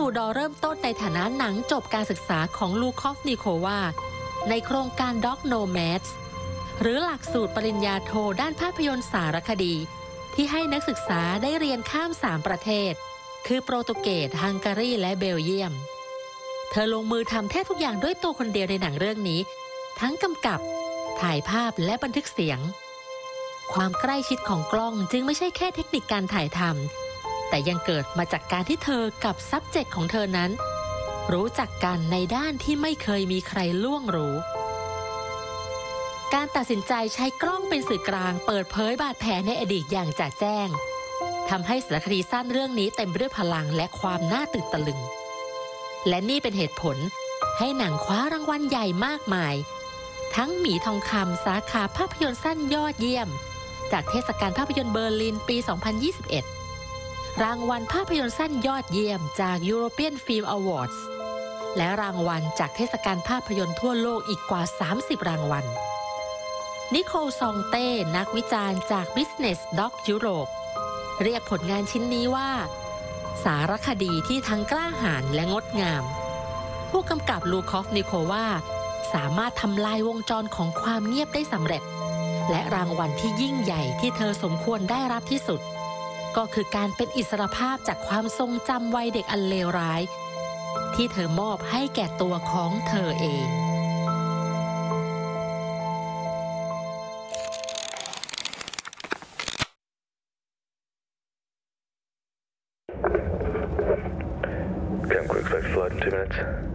ดอร์เริ่มต้นในฐานะหนังจบการศึกษาของลูคอฟนิโควาในโครงการ Dog Nomads หรือหลักสูตรปริญญาโทด้านภาพยนตร์สารคดีที่ให้นักศึกษาได้เรียนข้าม3ประเทศคือโปรตุเกสฮังการีและเบลเยียมเธอลงมือทำแทบทุกอย่างด้วยตัวคนเดียวในหนังเรื่องนี้ทั้งกำกับถ่ายภาพและบันทึกเสียงความใกล้ชิดของกล้องจึงไม่ใช่แค่เทคนิคการถ่ายทำแต่ยังเกิดมาจากการที่เธอกับ subject ของเธอนั้นรู้จักกันในด้านที่ไม่เคยมีใครล่วงรู้การตัดสินใจใช้กล้องเป็นสื่อกลางเปิดเผยบาดแผลในอดีตอย่างแจ่มแจ้งทำให้สารคดีสั้นเรื่องนี้เต็มไปด้วยพลังและความน่าตื่นตะลึงและนี่เป็นเหตุผลให้หนังคว้ารางวัลใหญ่มากมายทั้งหมีทองคำสาขาภาพยนตร์สั้นยอดเยี่ยมจากเทศกาลภาพยนตร์เบอร์ลินปี 2021 รางวัลภาพยนตร์สั้นยอดเยี่ยมจาก European Film Awards และรางวัลจากเทศกาลภาพยนตร์ทั่วโลกอีกกว่า 30 รางวัลนิโคล ซองเต้นักวิจารณ์จาก Business Doc Europe เรียกผลงานชิ้นนี้ว่าสารคดีที่ทั้งกล้าหาญและงดงามผู้กำกับลูคอฟนิโควาสามารถทำลายวงจรของความเงียบได้สำเร็จและรางวัลที่ยิ่งใหญ่ที่เธอสมควรได้รับที่สุดก็คือการเป็นอิสรภาพจากความทรงจำวัยเด็กอันเลวร้ายที่เธอมอบให้แก่ตัวของเธอเอง Cam quick fix flood in 2 minutes.